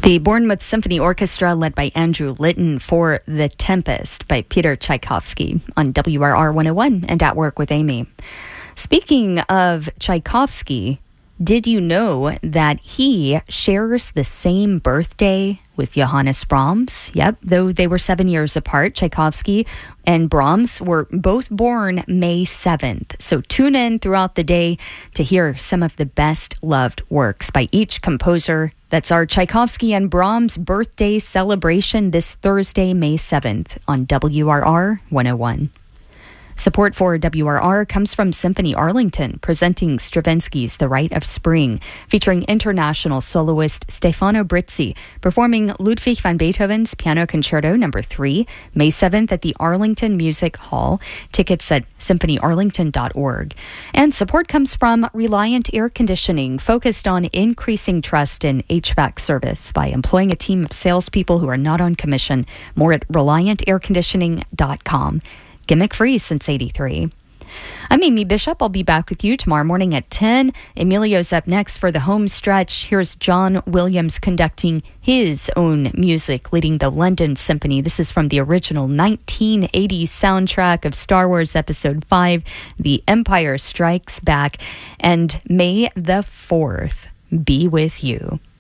The Bournemouth Symphony Orchestra, led by Andrew Litton, for The Tempest by Peter Tchaikovsky on WRR 101 and At Work with Amy. Speaking of Tchaikovsky, did you know that he shares the same birthday with Johannes Brahms? Yep, though they were 7 years apart, Tchaikovsky and Brahms were both born May 7th. So tune in throughout the day to hear some of the best loved works by each composer. That's our Tchaikovsky and Brahms birthday celebration this Thursday, May 7th on WRR 101. Support for WRR comes from Symphony Arlington, presenting Stravinsky's The Rite of Spring, featuring international soloist Stefano Brizzi, performing Ludwig van Beethoven's Piano Concerto No. 3, May 7th at the Arlington Music Hall. Tickets at symphonyarlington.org. And support comes from Reliant Air Conditioning, focused on increasing trust in HVAC service by employing a team of salespeople who are not on commission. More at reliantairconditioning.com. Gimmick free since 83. I'm Amy Bishop. I'll be back with you tomorrow morning at 10. Emilio's up next for the home stretch. Here's John Williams conducting his own music, leading the London Symphony. This is from the original 1980 soundtrack of Star Wars Episode 5, The Empire Strikes Back. And may the 4th be with you.